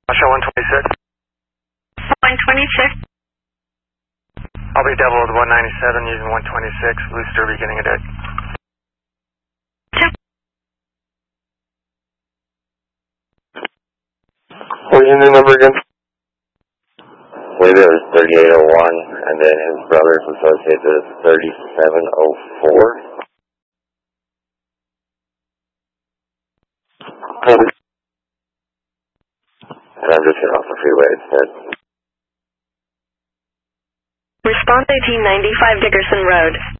Show 126. 126. I'll be double with 197 using 126. Loose derby getting a dead. What was your new number again? Later it was 3801, and then his brother's associated is 3704. And I'm just getting off the freeway instead. Response 1895 Dickerson Road.